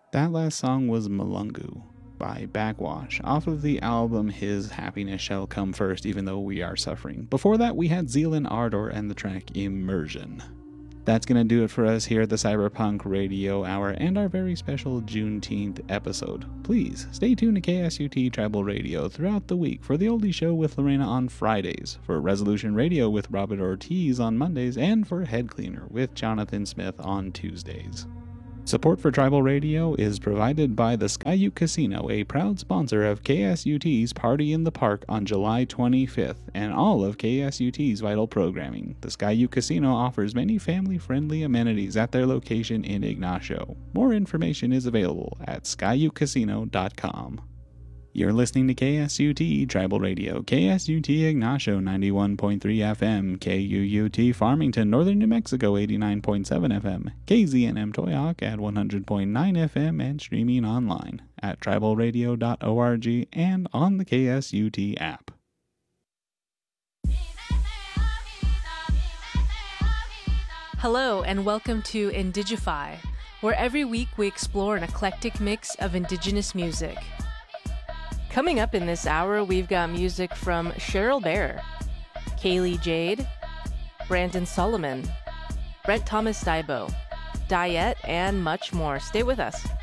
That last song was Malungu by Backwash off of the album His Happiness Shall Come First Even Though We Are Suffering. Before that, we had Zealand Ardor and the track Immersion. That's going to do it for us here at the Cyberpunk Radio Hour and our very special Juneteenth episode. Please stay tuned to KSUT Tribal Radio throughout the week for The Oldie Show with Lorena on Fridays, for Resolution Radio with Robert Ortiz on Mondays, and for Head Cleaner with Jonathan Smith on Tuesdays. Support for Tribal Radio is provided by the Skyute Casino, a proud sponsor of KSUT's Party in the Park on July 25th and all of KSUT's vital programming. The Skyute Casino offers many family-friendly amenities at their location in Ignacio. More information is available at skyutecasino.com. You're listening to KSUT Tribal Radio, KSUT Ignacio 91.3 FM, KUUT Farmington, Northern New Mexico 89.7 FM, KZNM Toyhawk at 100.9 FM, and streaming online at tribalradio.org and on the KSUT app. Hello and welcome to Indigify, where every week we explore an eclectic mix of indigenous music. Coming up in this hour, we've got music from Cheryl Bear, Kaylee Jade, Brandon Solomon, Brent Thomas Daibo, Diet, and much more. Stay with us.